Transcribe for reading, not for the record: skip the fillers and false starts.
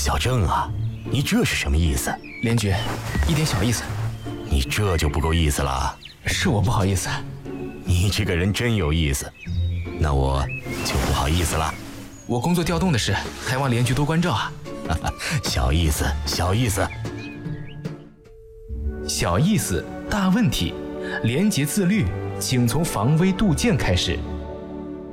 小郑啊，你这是什么意思？ 连局，一点小意思。 你这就不够意思了。 是我不好意思。 你这个人真有意思，那我就不好意思了。 我工作调动的事，还望连局多关照啊。 小意思，小意思。 小意思，大问题。廉洁自律，请从防微杜渐开始。